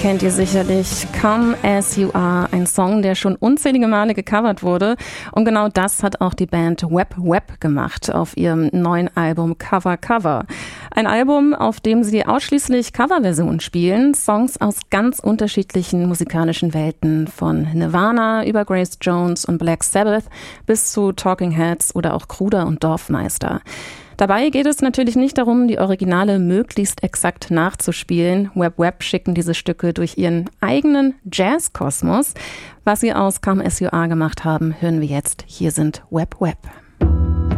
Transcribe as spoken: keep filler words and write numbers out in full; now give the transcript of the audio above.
kennt ihr sicherlich. Come As You Are, ein Song, der schon unzählige Male gecovert wurde. Und genau das hat auch die Band Web Web gemacht auf ihrem neuen Album Cover Cover. Ein Album, auf dem sie ausschließlich Coverversionen spielen, Songs aus ganz unterschiedlichen musikalischen Welten, von Nirvana über Grace Jones und Black Sabbath bis zu Talking Heads oder auch Kruder und Dorfmeister. Dabei geht es natürlich nicht darum, die Originale möglichst exakt nachzuspielen. Web Web schicken diese Stücke durch ihren eigenen Jazz-Kosmos. Was sie aus Come As You Are gemacht haben, hören wir jetzt. Hier sind Web Web.